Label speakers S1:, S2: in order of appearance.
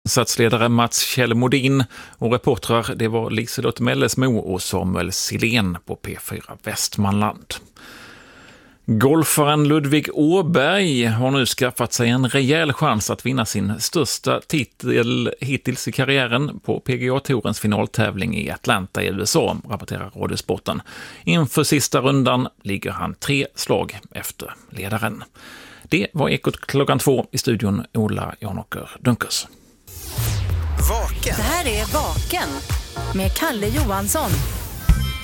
S1: Satsledare Mats Kjell-Modin och reportrar det var Liselott Mellesmo och Samuel Silén på P4 Västmanland. Golfaren Ludvig Åberg har nu skaffat sig en rejäl chans att vinna sin största titel hittills i karriären på PGA-tourens finaltävling i Atlanta i USA, rapporterar Radiosporten. Inför sista rundan ligger han 3 slag efter ledaren. Det var Ekot klockan 2 i studion Ola Janåker Dunkers.
S2: Vaken.
S3: Det här är Vaken med Kalle Johansson.